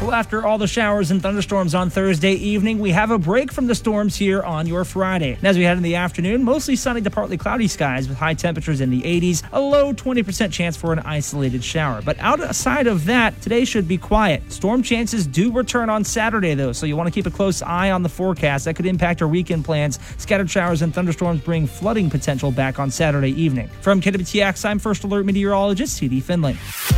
Well, after all the showers and thunderstorms on Thursday evening, we have a break from the storms here on your Friday. And as we head in the afternoon, mostly sunny to partly cloudy skies with high temperatures in the 80s, a low 20% chance for an isolated shower. But outside of that, today should be quiet. Storm chances do return on Saturday, though, so you want to keep a close eye on the forecast. That could impact our weekend plans. Scattered showers and thunderstorms bring flooding potential back on Saturday evening. From KWTX, I'm First Alert Meteorologist C.D. Finley.